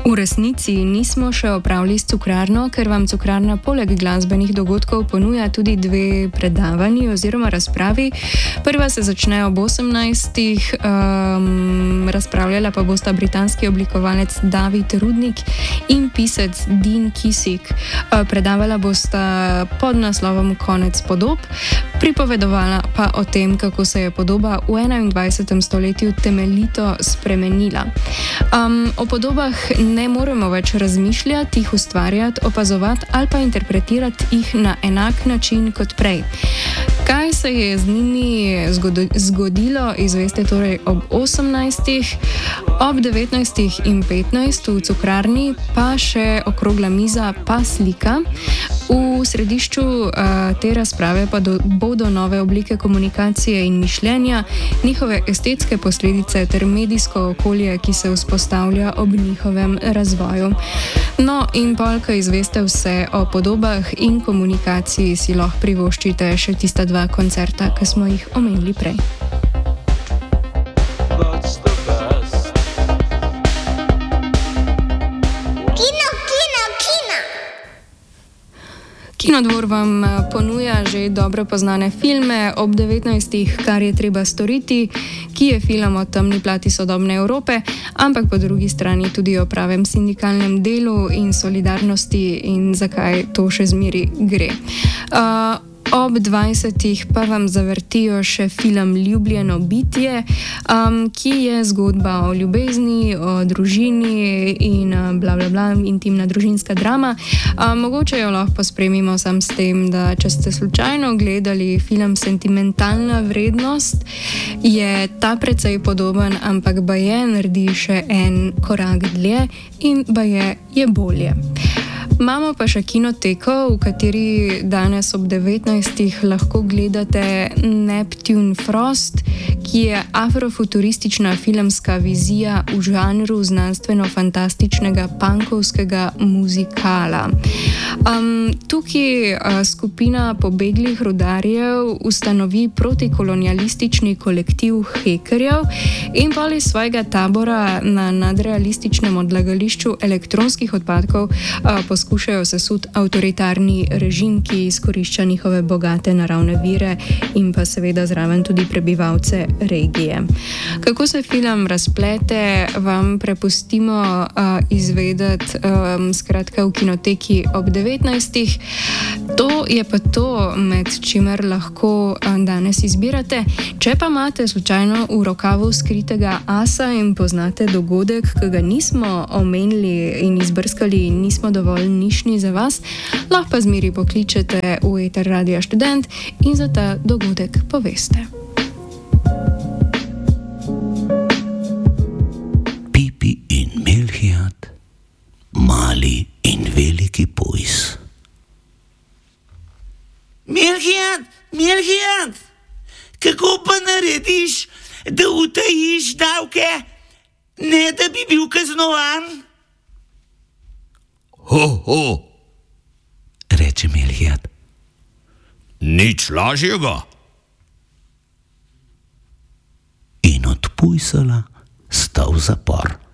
V resnici nismo še opravili s cukrarno, ker vam cukrarna poleg glasbenih dogodkov ponuja tudi dve predavanji oziroma razpravi. Prva se začne ob 18. Razpravljala pa bosta britanski oblikovalec David Rudnik in pisec Dean Kisik. Predavala bosta pod naslovom Konec podob, pripovedovala pa o tem, kako se je podoba v 21. stoletju temeljito spremenila. O podobah ne moremo več razmišljati, jih ustvarjati, opazovati ali pa interpretirati jih na enak način kot prej. Kaj se je z njimi zgodilo, izveste torej ob 18. Ob 19.15 v cukrarni pa še okrogla miza pa slika. V središču te razprave pa bodo nove oblike komunikacije in mišljenja, njihove estetske posledice ter medijsko okolje, ki se vzpostavlja ob njihovem razvoju. No, in polka izveste vse o podobah in komunikaciji, si lahko privoščite še tista dva koncerta, ki smo jih omenili prej. Kinodvor vam ponuja že dobro poznane filme ob 19. Kar je treba storiti, ki je film o temni plati sodobne Evrope, ampak po drugi strani tudi o pravem sindikalnem delu in solidarnosti in zakaj to še zmeri gre. Ob 20. pa vam zavrtijo še film Ljubljeno bitje, ki je zgodba o ljubezni, o družini in intimna družinska drama. Mogoče jo lahko pospremimo sam s tem, da če ste slučajno gledali film Sentimentalna vrednost, je ta precej podoben, ampak baje naredi še en korak dlje in baje je bolje. Imamo pa še kinoteko, v kateri danes ob 19. lahko gledate Neptune Frost, ki je afrofuturistična filmska vizija v žanru znanstveno-fantastičnega punkovskega muzikala. Tukaj skupina pobeglih rudarjev ustanovi protikolonialistični kolektiv hekerjev in pa iz svojega tabora na nadrealističnem odlagališču elektronskih odpadkov poskušajo sesuti avtoritarni režim, ki izkorišča njihove bogate naravne vire in pa seveda zraven tudi prebivalce regije. Kako se film razplete, vam prepustimo izvedeti skratka v kinoteki ob 19. To je pa to, med čimer lahko danes izbirate. Če pa imate slučajno v rokavu skritega asa in poznate dogodek, ki ga nismo omenili in izbrskali in nismo dovolj nišni za vas, lahko pa zmeri pokličete v eter Radia Študent in za ta dogodek poveste. Pipi in Melhiat, mali in veliki pujs. Melhiat, kako pa narediš, da utajiš davke, ne da bi bil kaznovan? Ho, reče Melhiat. Nič lažjega. In od pujsala sta v zapor.